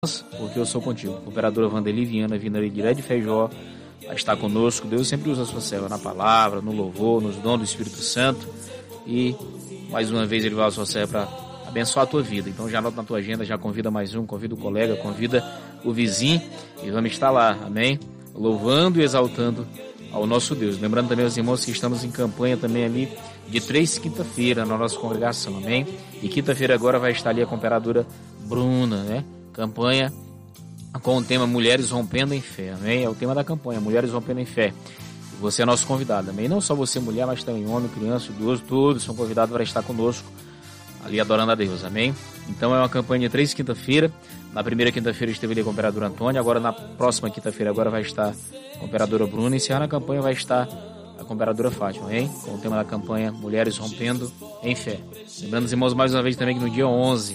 porque eu sou contigo. Cooperadora Vandeli Viana, vindo ali direto de Feijó, vai estar conosco. Deus sempre usa a sua serva na palavra, no louvor, nos dons do Espírito Santo. E mais uma vez ele vai usar a sua serva para abençoar a tua vida. Então já anota na tua agenda, já convida mais um, convida o colega, convida o vizinho e vamos estar lá, amém? Louvando e exaltando ao nosso Deus. Lembrando também aos irmãos que estamos em campanha também ali de 3 quinta-feira na nossa congregação, amém? E quinta-feira agora vai estar ali a cooperadora Bruna, né? Campanha com o tema Mulheres Rompendo em Fé, amém? É o tema da campanha, Mulheres Rompendo em Fé. Você é nosso convidado, amém? Não só você, mulher, mas também homem, criança, idoso, todos são convidados para estar conosco ali adorando a Deus, amém? Então é uma campanha de 3 quinta-feira. Na primeira quinta-feira esteve ali a cooperadora Antônia, agora na próxima quinta-feira agora vai estar a cooperadora Bruna, e encerrando a campanha vai estar a cooperadora Fátima, amém? Com o tema da campanha Mulheres Rompendo em Fé. Lembrando os irmãos mais uma vez também que no dia 11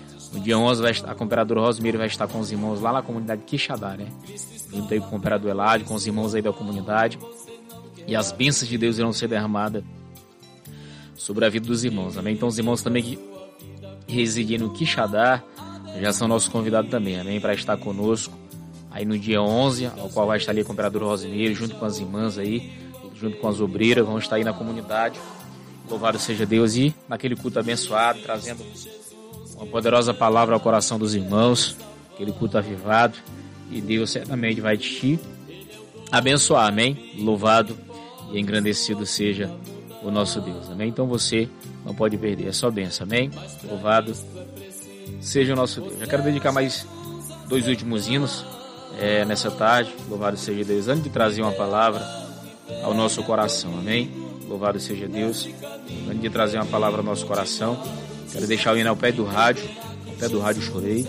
a cooperadora Rosmeire vai estar com os irmãos lá na comunidade Quixadá, né? Junto aí com o cooperador Eládio, com os irmãos aí da comunidade. E as bênçãos de Deus irão ser derramadas sobre a vida dos irmãos, amém? Então os irmãos também que residem no Quixadá já são nossos convidados também, amém? Para estar conosco aí no dia 11, ao qual vai estar ali a cooperadora Rosmeire, junto com as irmãs aí, junto com as obreiras, vão estar aí na comunidade. Louvado seja Deus, e naquele culto abençoado, trazendo uma poderosa palavra ao coração dos irmãos, aquele culto avivado, e Deus certamente vai te abençoar, amém? Louvado e engrandecido seja o nosso Deus, amém? Então você não pode perder, é só bênção, amém? Louvado seja o nosso Deus. Já quero dedicar mais 2 últimos hinos nessa tarde, louvado seja Deus, antes de trazer uma palavra ao nosso coração, amém? Louvado seja Deus, antes de trazer uma palavra ao nosso coração, quero deixar o hino ao pé do rádio chorei,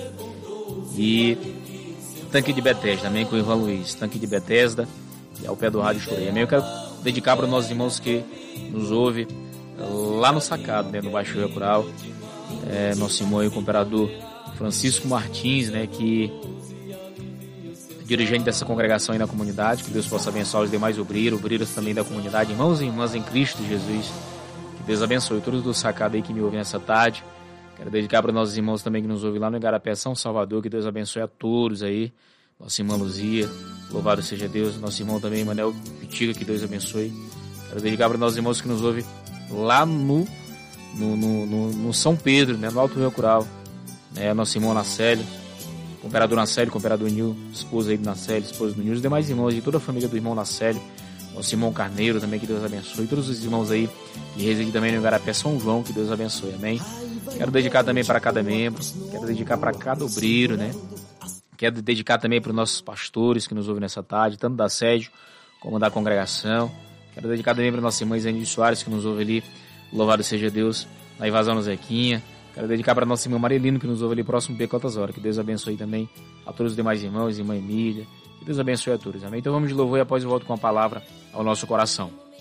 e Tanque de Betesda, amém, com o Ivan Luiz, Tanque de Betesda, e ao pé do rádio chorei, amém. Eu quero dedicar para os nossos irmãos que nos ouvem lá no Sacado, né, no Baixo Rio Rural, nosso irmão e o cooperador Francisco Martins, né, que é dirigente dessa congregação aí na comunidade, que Deus possa abençoar os demais obreiros também da comunidade, irmãos e irmãs em Cristo Jesus. Deus abençoe todos do Sacado aí que me ouvem nessa tarde. Quero dedicar para os nossos irmãos também que nos ouvem lá no Igarapé, São Salvador. Que Deus abençoe a todos aí. Nossa irmã Luzia, louvado seja Deus. Nosso irmão também, Manel Pitiga, que Deus abençoe. Quero dedicar para os nossos irmãos que nos ouvem lá no São Pedro, né, no Alto Rio Rural. Nosso irmão Nacélio, cooperador Nacélio, cooperador Nil, esposa aí do Nacélio, esposa do Nil, os demais irmãos e toda a família do irmão Nacélio. Nosso irmão Carneiro também, que Deus abençoe. Todos os irmãos aí que residem também no Igarapé São João, que Deus abençoe, amém? Quero dedicar também para cada membro, quero dedicar para cada obreiro, né? Quero dedicar também para os nossos pastores que nos ouvem nessa tarde, tanto da sede como da congregação. Quero dedicar também para nossa irmã Isane Soares, que nos ouve ali, louvado seja Deus, na invasão no Zequinha. Quero dedicar para nossa irmã Marilino, que nos ouve ali próximo P. Quantas Horas. Que Deus abençoe também a todos os demais irmãos, irmã Emília. Que Deus abençoe a todos, amém? Então vamos de louvor e após eu volto com a palavra ao nosso coração.